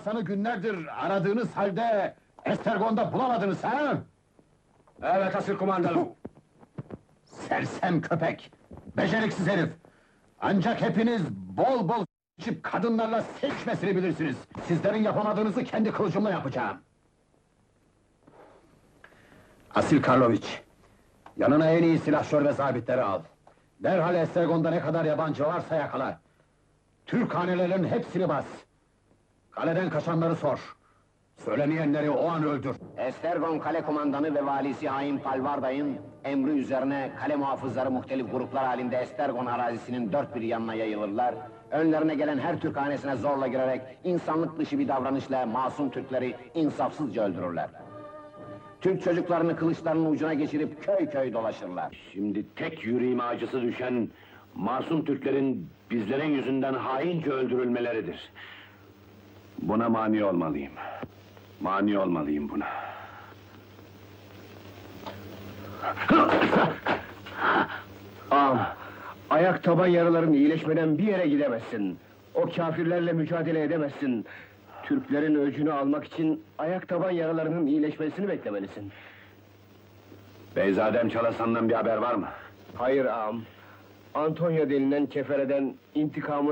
Hasan'ı günlerdir aradığınız halde Estergon'da bulamadınız ha? Evet asil kumandanım. Sersem köpek! Beceriksiz herif! Ancak hepiniz bol bol içip kadınlarla sevişmesini bilirsiniz. Sizlerin yapamadığınızı kendi kılıcımla yapacağım. Asil Karloviç, yanına en iyi silahşör ve zabitleri al. Derhal Estergon'da ne kadar yabancı varsa yakala. Türk hanelerinin hepsini bas. Kaleden kaçanları sor. Söylemeyenleri o an öldür. Estergon kale kumandanı ve valisi Hain Palvarday'ın emri üzerine kale muhafızları muhtelif gruplar halinde Estergon arazisinin dört bir yanına yayılırlar. Önlerine gelen her Türk hanesine zorla girerek insanlık dışı bir davranışla masum Türkleri insafsızca öldürürler. Türk çocuklarını kılıçlarının ucuna geçirip köy köy dolaşırlar. Şimdi tek yüreğime acısı düşen masum Türklerin bizlerin yüzünden haince öldürülmeleridir. Buna mani olmalıyım. Mani olmalıyım buna. Ağam, ayak taban yaraların iyileşmeden bir yere gidemezsin. O kâfirlerle mücadele edemezsin. Türklerin öcünü almak için ayak taban yaralarının iyileşmesini beklemelisin. Beyzadem Çalasan'dan bir haber var mı? Hayır ağam. Antonya denilen kefereden intikamı